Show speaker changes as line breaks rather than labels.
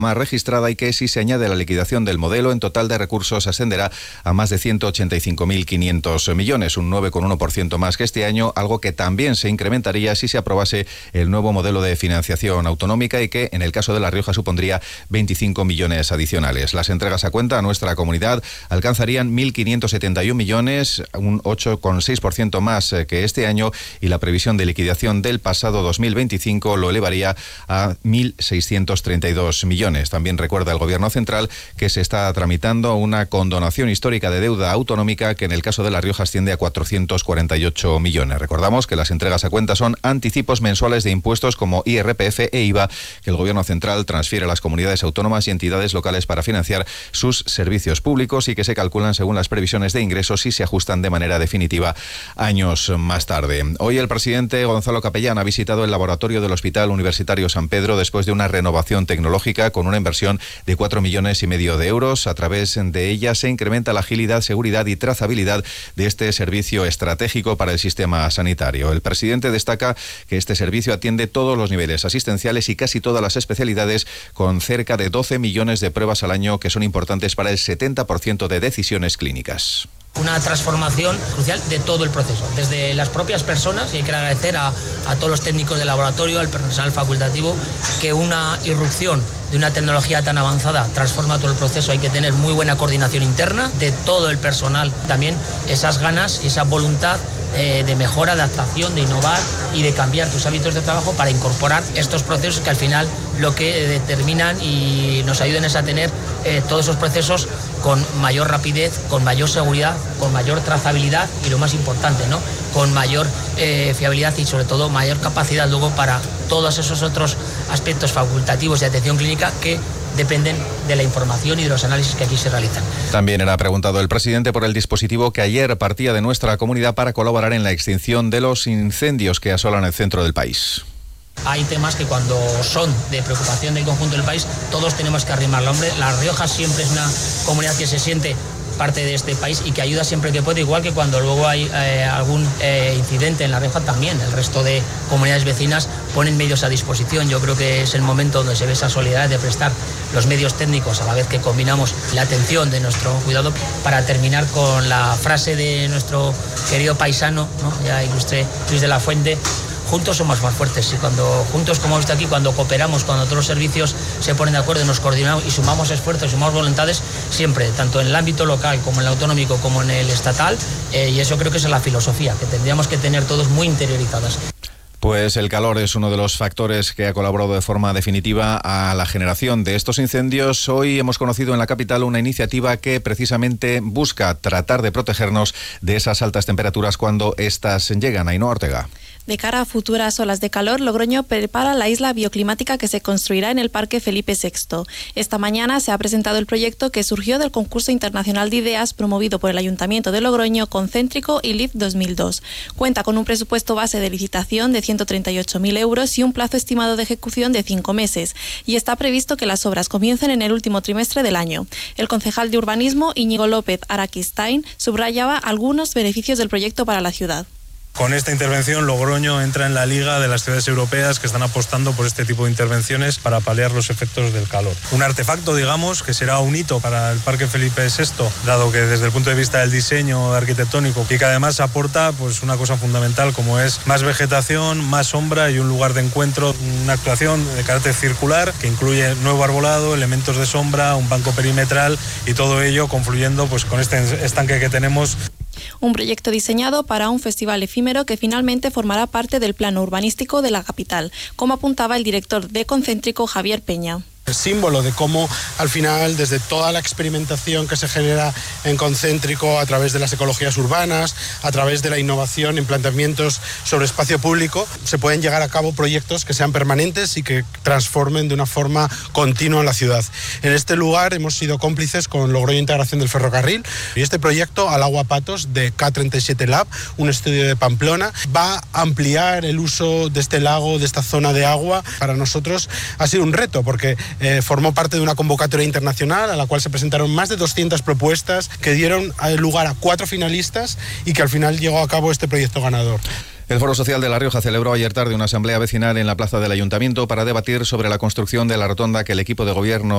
más registrada y que, si se añade la liquidación del modelo, en total de recursos ascenderá a más de 185.500 millones, un 9,1% más que este año, algo que también se incrementaría si se aprobase el nuevo modelo de financiación autonómica y que, en el caso de La Rioja, supondría 25 millones adicionales. Las entregas a cuenta a nuestra comunidad alcanzarían 1.571 millones, un 8,6% más que este año, y la previsión de liquidación del pasado 2025 lo elevaría a 1.632 millones. También recuerda el Gobierno central que se está tramitando una condonación histórica de deuda autonómica que, en el caso de La Rioja, asciende a 448 millones. Recordamos que las entregas a cuenta son anticipos mensuales de impuestos como IRPF e IVA que el Gobierno central transfiere a las comunidades autónomas y entidades locales para financiar sus servicios públicos y que se calculan según las previsiones de ingresos y se ajustan de manera definitiva años más tarde. Hoy el presidente Gonzalo Capellán ha visitado el laboratorio del Hospital Universitario San Pedro después de una renovación tecnológica con una inversión de 4,5 millones de euros. A través de ella se incrementa la agilidad, seguridad y trazabilidad de este servicio estratégico para el sistema sanitario. El presidente destaca que este servicio atiende todos los niveles asistenciales y casi todas las especialidades, con cerca de 12 millones de pruebas al año que son importantes para el 70% de decisiones clínicas.
Una transformación crucial de todo el proceso, desde las propias personas, y hay que agradecer a todos los técnicos del laboratorio, al personal facultativo, que una irrupción de una tecnología tan avanzada transforma todo el proceso. Hay que tener muy buena coordinación interna de todo el personal, también esas ganas y esa voluntad de mejora, de adaptación, de innovar y de cambiar tus hábitos de trabajo para incorporar estos procesos que al final lo que determinan y nos ayuden es a tener todos esos procesos con mayor rapidez, con mayor seguridad, con mayor trazabilidad y, lo más importante, ¿no?, con mayor fiabilidad y, sobre todo, mayor capacidad luego para todos esos otros aspectos facultativos de atención clínica que dependen de la información y de los análisis que aquí se realizan.
También era preguntado el presidente por el dispositivo que ayer partía de nuestra comunidad para colaborar en la extinción de los incendios que asolan el centro del país.
Hay temas que, cuando son de preocupación del conjunto del país, todos tenemos que arrimar la hombre. La Rioja siempre es una comunidad que se siente parte de este país y que ayuda siempre que puede, igual que cuando luego hay algún incidente en La Rioja, también el resto de comunidades vecinas ponen medios a disposición. Yo creo que es el momento donde se ve esa solidaridad de prestar los medios técnicos a la vez que combinamos la atención de nuestro cuidado, para terminar con la frase de nuestro querido paisano, ¿no?, ya ilustre Luis de la Fuente: juntos somos más fuertes. Y cuando juntos, como hemos visto aquí, cuando cooperamos, cuando todos los servicios se ponen de acuerdo y nos coordinamos y sumamos esfuerzos y sumamos voluntades, siempre, tanto en el ámbito local como en el autonómico como en el estatal, y eso creo que es la filosofía que tendríamos que tener todos muy interiorizadas.
Pues el calor es uno de los factores que ha colaborado de forma definitiva a la generación de estos incendios. Hoy hemos conocido en la capital una iniciativa que precisamente busca tratar de protegernos de esas altas temperaturas cuando estas llegan. Ainhoa Ortega.
De cara a futuras olas de calor, Logroño prepara la isla bioclimática que se construirá en el Parque Felipe VI. Esta mañana se ha presentado el proyecto que surgió del concurso internacional de ideas promovido por el Ayuntamiento de Logroño, Concéntrico y LIF 2002. Cuenta con un presupuesto base de licitación de 138.000 euros y un plazo estimado de ejecución de 5 meses. Y está previsto que las obras comiencen en el último trimestre del año. El concejal de Urbanismo, Íñigo López Araquistain, subrayaba algunos beneficios del proyecto para la ciudad.
Con esta intervención, Logroño entra en la liga de las ciudades europeas que están apostando por este tipo de intervenciones para paliar los efectos del calor. Un artefacto, digamos, que será un hito para el Parque Felipe VI, dado que desde el punto de vista del diseño arquitectónico, y que además aporta pues una cosa fundamental, como es más vegetación, más sombra y un lugar de encuentro. Una actuación de carácter circular que incluye nuevo arbolado, elementos de sombra, un banco perimetral, y todo ello confluyendo pues con este estanque que tenemos.
Un proyecto diseñado para un festival efímero que finalmente formará parte del plano urbanístico de la capital, como apuntaba el director de Concéntrico, Javier Peña.
Símbolo de cómo al final, desde toda la experimentación que se genera en Concéntrico a través de las ecologías urbanas, a través de la innovación en planteamientos sobre espacio público, se pueden llegar a cabo proyectos que sean permanentes y que transformen de una forma continua la ciudad. En este lugar hemos sido cómplices con Logroño Integración del Ferrocarril, y este proyecto, Al Agua Patos, de K37 Lab, un estudio de Pamplona, va a ampliar el uso de este lago, de esta zona de agua. Para nosotros ha sido un reto, porque formó parte de una convocatoria internacional a la cual se presentaron más de 200 propuestas que dieron lugar a 4 finalistas y que al final llegó a cabo este proyecto ganador.
El Foro Social de La Rioja celebró ayer tarde una asamblea vecinal en la plaza del Ayuntamiento para debatir sobre la construcción de la rotonda que el equipo de gobierno